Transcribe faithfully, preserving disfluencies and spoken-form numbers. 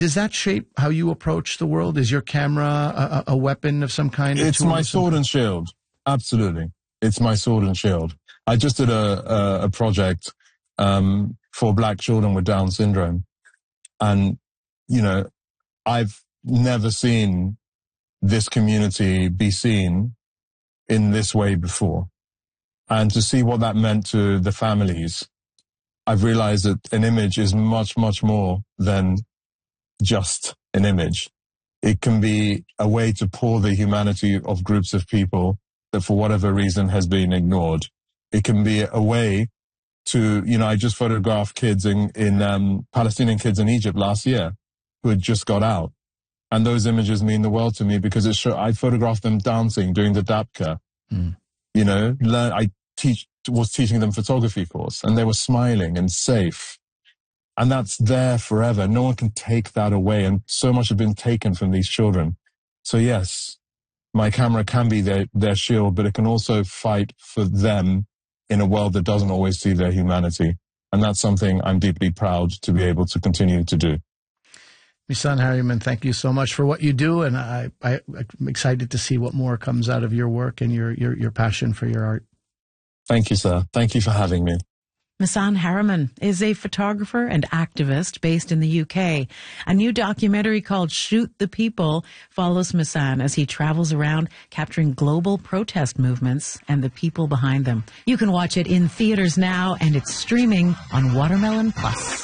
Does that shape how you approach the world? Is your camera a, a weapon of some kind? It's my sword and shield. Absolutely. It's my sword and shield. I just did a, a, a project um, for Black children with Down syndrome. And, you know, I've never seen this community be seen in this way before. And to see what that meant to the families, I've realized that an image is much, much more than just an image. It can be a way to pour the humanity of groups of people that for whatever reason has been ignored. It can be a way to, you know, I just photographed kids in, in um, Palestinian kids in Egypt last year who had just got out. And those images mean the world to me because it show, I photographed them dancing, doing the dabka. Mm. You know, learn, I teach, was teaching them photography course and they were smiling and safe. And that's there forever. No one can take that away. And so much has been taken from these children. So yes, my camera can be their, their shield, but it can also fight for them in a world that doesn't always see their humanity. And that's something I'm deeply proud to be able to continue to do. Missan Harriman, thank you so much for what you do. And I, I, I'm excited to see what more comes out of your work and your, your, your passion for your art. Thank you, sir. Thank you for having me. Missan Harriman is a photographer and activist based in the U K. A new documentary called Shoot the People follows Missan as he travels around capturing global protest movements and the people behind them. You can watch it in theaters now, and it's streaming on Watermelon Plus.